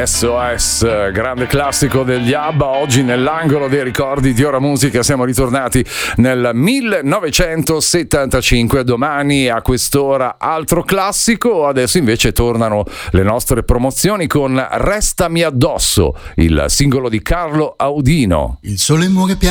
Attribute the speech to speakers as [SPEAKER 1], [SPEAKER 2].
[SPEAKER 1] SOS, grande classico degli ABBA. Oggi nell'angolo dei ricordi di Ora Musica siamo ritornati nel 1975. Domani a quest'ora altro classico. Adesso invece tornano le nostre promozioni con Restami addosso, il singolo di Carlo Audino.
[SPEAKER 2] Il sole muore piano